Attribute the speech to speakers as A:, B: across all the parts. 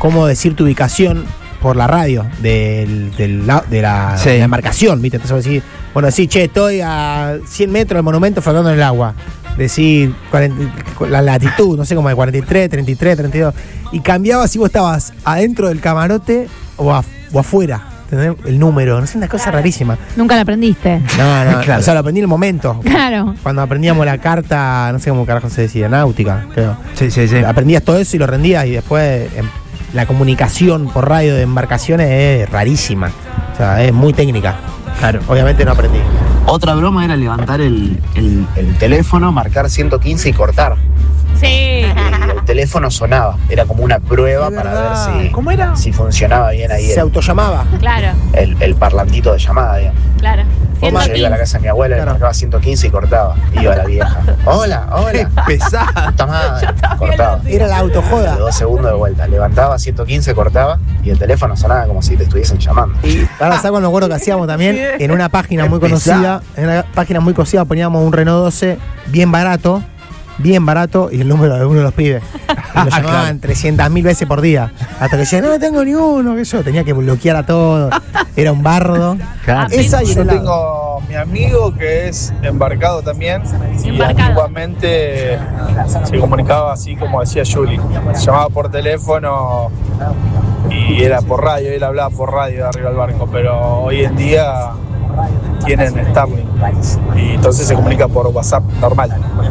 A: cómo decir tu ubicación por la radio de la embarcación, ¿viste? Entonces decir, bueno, decir, che, estoy a 100 metros del monumento flotando en el agua. Decir la latitud, no sé, como de 43, 33, 32. Y cambiaba si vos estabas adentro del camarote o afuera. ¿Entendés? El número, no sé, una cosa rarísima.
B: Nunca la aprendiste.
A: No, claro. O sea, lo aprendí en el momento.
B: Claro.
A: Cuando aprendíamos la carta, no sé cómo carajo se decía, náutica, creo.
C: Sí.
A: Aprendías todo eso y lo rendías y después la comunicación por radio de embarcaciones es rarísima. O sea, es muy técnica. Claro. Obviamente no aprendí.
D: Otra broma era levantar el teléfono, marcar 115 y cortar.
B: Sí.
D: Y el teléfono sonaba. Era como una prueba para ver
A: ¿Cómo era?
D: si funcionaba bien ahí.
A: Se autollamaba.
B: Claro.
D: El parlantito de llamada, digamos.
B: Claro.
D: Yo iba a la casa de mi abuela, le marcaba 115 y cortaba. Iba la vieja. Hola.
C: Pesada.
D: Puta madre. Cortaba.
A: Era la autojoda.
D: 2 segundos de vuelta. Levantaba 115, cortaba y el teléfono sonaba como si te estuviesen llamando.
A: Y ahora, ¿sabes cuando me acuerdo que hacíamos también? En una página muy conocida, poníamos un Renault 12 bien barato y el número de uno de los pibes. Y lo llamaban 300.000 veces por día. Hasta que decía, no tengo ni uno, que yo tenía que bloquear a todos. Era un bardo.
C: Claro.
A: Esa y
E: Yo
A: el
E: tengo mi amigo que es embarcado también. Y antiguamente se comunicaba así como decía Juli. Se llamaba por teléfono y era por radio. Él hablaba por radio de arriba del barco. Pero hoy en día tienen Starlink. Y entonces se comunica por WhatsApp normal.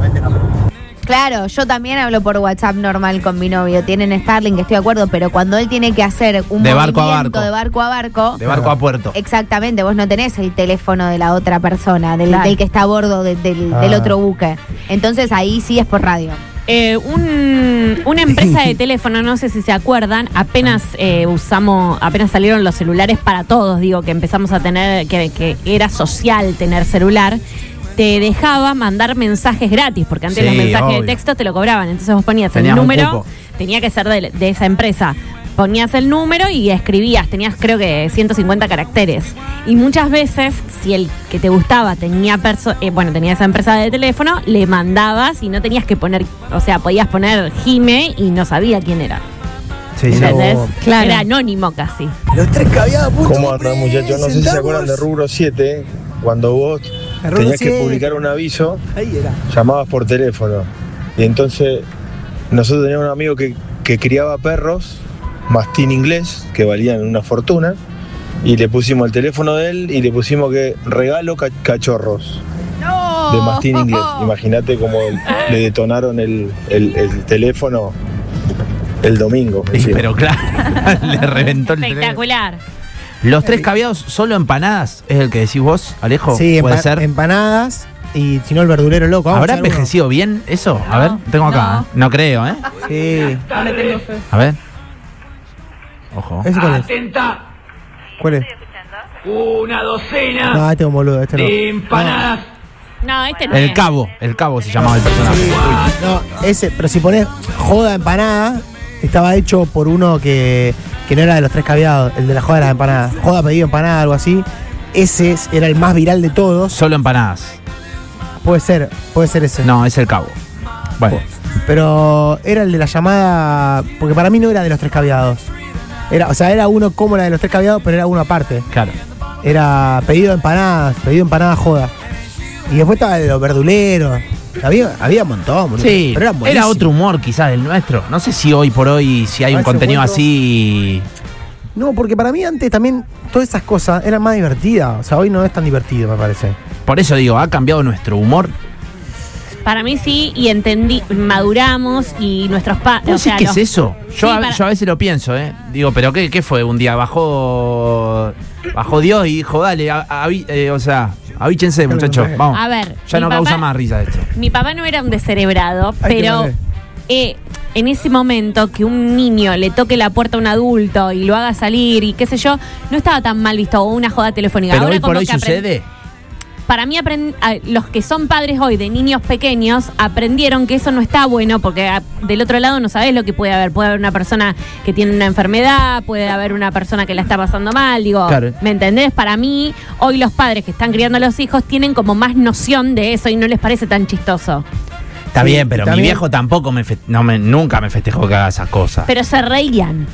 B: Claro, yo también hablo por WhatsApp normal con mi novio. Tienen Starlink, estoy de acuerdo, pero cuando él tiene que hacer un
C: de barco a
B: movimiento
C: barco.
B: de barco a barco,
C: de barco a puerto.
B: Exactamente, vos no tenés el teléfono de la otra persona, del que está a bordo del otro buque. Entonces ahí sí es por radio.
F: Una empresa de teléfono, no sé si se acuerdan, apenas salieron los celulares para todos, digo, que empezamos a tener, que era social tener celular. Te dejaba mandar mensajes gratis, porque antes los mensajes de texto te lo cobraban. Entonces vos ponías el número, tenía que ser de esa empresa. Ponías el número y escribías, tenías creo que 150 caracteres. Y muchas veces, si el que te gustaba tenía esa empresa de teléfono, le mandabas y no tenías que poner, o sea, podías poner Jime y no sabía quién era.
C: Sí,
F: ¿entendés?
B: Claro.
F: Era anónimo casi.
A: Los 3 caviados.
E: ¿Cómo andan, muchachos? No sé si se acuerdan de Rubro 7, cuando vos tenías que publicar un aviso, llamabas por teléfono. Y entonces nosotros teníamos un amigo que criaba perros, mastín inglés, que valían una fortuna, y le pusimos el teléfono de él y le pusimos que regalo cachorros de mastín inglés. Imagínate cómo le detonaron el teléfono el domingo.
C: Sí, pero claro, le reventó el teléfono.
F: Espectacular.
C: Los 3 caviados, solo empanadas, es el que decís vos, Alejo.
A: Sí,
C: puede ser.
A: Empanadas y si no el verdulero loco.
C: ¿Habrá envejecido bien eso? A ver, tengo acá. No creo, ¿eh?
A: Sí.
F: No le tengo fe.
C: A ver. Ojo.
A: ¿Ese cuál es?
G: Atenta,
A: ¿Cuál es?
G: una docena
A: No, este es un boludo, este no.
G: de empanadas.
F: No, este no
C: El
F: es.
C: Cabo se llamaba el personaje.
A: No, ese, pero si pones joda empanada, estaba hecho por uno que no era de los 3 caviados, el de la joda de las empanadas. Joda pedido empanada, algo así. Ese era el más viral de todos.
C: Solo empanadas.
A: Puede ser ese.
C: No, es el Cabo. Bueno.
A: Pero era el de la llamada, porque para mí no era de los 3 caviados. Era uno como la de los 3 caviados, pero era uno aparte.
C: Claro.
A: Era pedido empanadas joda. Y después estaba de los verduleros. Había un montón, boludo.
C: Sí,
A: pero
C: era otro humor quizás del nuestro. No sé si hoy por hoy, si hay un contenido así.
A: No, porque para mí antes también todas esas cosas eran más divertidas. O sea, hoy no es tan divertido, me parece.
C: Por eso digo, ha cambiado nuestro humor.
F: Para mí sí, y maduramos y nuestros padres.
C: ¿Qué es eso? Yo a veces lo pienso, ¿eh? Digo, ¿pero qué fue? Un día bajó Dios y dijo, dale, avíchense, muchachos, vamos.
F: A ver,
C: ya no causa más risa esto.
F: Mi papá no era un descerebrado, pero en ese momento que un niño le toque la puerta a un adulto y lo haga salir y qué sé yo, no estaba tan mal visto, o una joda telefónica.
C: Pero
F: ahora
C: hoy por
F: como
C: hoy
F: que
C: sucede.
F: Para mí, los que son padres hoy de niños pequeños aprendieron que eso no está bueno, porque del otro lado no sabés lo que puede haber. Puede haber una persona que tiene una enfermedad, puede haber una persona que la está pasando mal. Digo,
C: claro.
F: ¿Me entendés? Para mí, hoy los padres que están criando a los hijos tienen como más noción de eso y no les parece tan chistoso.
C: Está bien, pero mi viejo tampoco nunca me festejó que haga esas cosas.
F: Pero se reían.